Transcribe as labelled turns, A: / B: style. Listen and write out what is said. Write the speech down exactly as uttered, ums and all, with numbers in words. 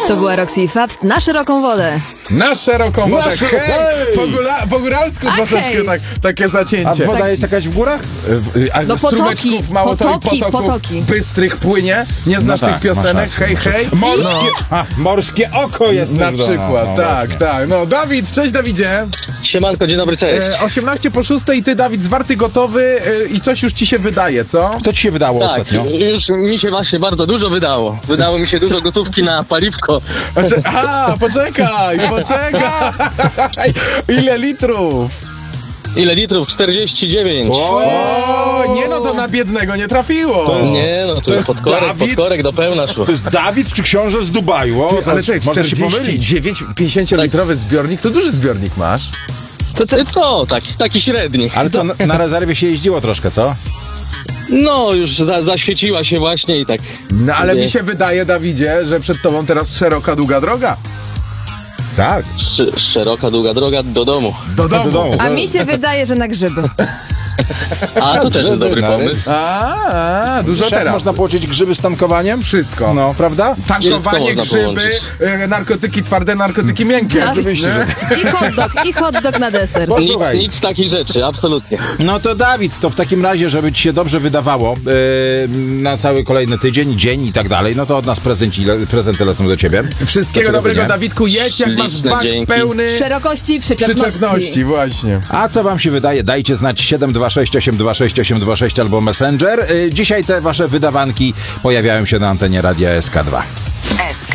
A: To była Roxy i Fabst na szeroką wodę.
B: Na szeroką wodę.
C: Na szy-
B: Hej!
C: hej!
B: Po, góra, po góralsku
A: Okej.
B: troszeczkę tak, takie
C: A
B: zacięcie.
C: woda jest jakaś w górach?
B: A
A: No
B: strumeczków
A: potoki,
B: mało to i
A: potoki,
B: potoków
A: potoki.
B: bystrych płynie. Nie znasz
C: No
B: tych
C: tak,
B: piosenek?
C: masz rację,
B: Hej,
C: masz
B: hej.
C: Morskie, a, morskie oko jest
B: Na
C: też do-
B: przykład,
C: no, no,
B: tak,
C: właśnie.
B: tak. No, Dawid, cześć Dawidzie.
D: Siemanko, dzień dobry, cześć.
B: E, osiemnaście po szóstej, ty Dawid zwarty, gotowy e, i coś już ci się wydaje, co?
C: Co ci się wydało
D: Tak,
C: ostatnio?
D: już mi się właśnie bardzo dużo wydało. Wydało mi się dużo gotówki na paliwko.
B: Znaczy, a, poczekaj, poczekaj. Ile litrów?
D: Ile litrów? czterdzieści dziewięć.
B: O, nie no, to na biednego nie trafiło.
C: jest-
D: Nie no, tu
C: jest
D: podkorek,
C: Dawid?
D: podkorek do pełna szło.
C: To jest Dawid czy książę z Dubaju? O,
B: Ty,
C: to
B: ale czekaj,
C: można się
B: czterdzieści
C: pomylić.
B: dziewięć pięćdziesięciolitrowy zbiornik, to duży zbiornik masz.
A: To co?
D: Co? Taki, taki średni.
C: Ale to na, na rezerwie się jeździło troszkę, co?
D: No, już za, zaświeciła się właśnie i tak.
B: No ale
D: Nie.
B: mi się wydaje, Dawidzie, że przed tobą teraz szeroka, długa droga.
C: Tak.
D: Sz- szeroka, długa droga do domu.
B: Do domu.
C: Do domu.
A: A mi się wydaje, że na grzyby.
D: A, to też jest dobry
C: Grzyby,
D: pomysł.
B: A, a dużo
C: Wiesz, jak
B: teraz.
C: można połączyć grzyby z tankowaniem?
B: Wszystko.
C: No, prawda?
B: Tankowanie,
D: Wszystko można
B: grzyby,
D: połączyć.
B: e, narkotyki twarde, narkotyki miękkie.
A: Tak.
C: Oczywiście, że tak.
A: I hot dog, i hot dog na deser.
C: Bo
D: Nic,
C: słuchaj,
D: nic takich rzeczy, absolutnie.
C: no to Dawid, to w takim razie, żeby ci się dobrze wydawało yy, na cały kolejny tydzień, dzień i tak dalej, no to od nas prezenci, prezenty lecą do ciebie.
B: Wszystkiego
C: Dlaczego
B: dobrego,
C: nie?
B: Dawidku, jedź jak masz
D: Śliczne
B: bak
D: dzięki.
B: pełny
A: Szerokości i przyczepności.
B: przyczepności, właśnie.
C: A co wam się wydaje? Dajcie znać siedem dwa sześć osiem dwa sześć osiem dwa sześć albo Messenger. Yy, dzisiaj te wasze wydawanki pojawiają się na antenie Radia S K dwa.
E: S K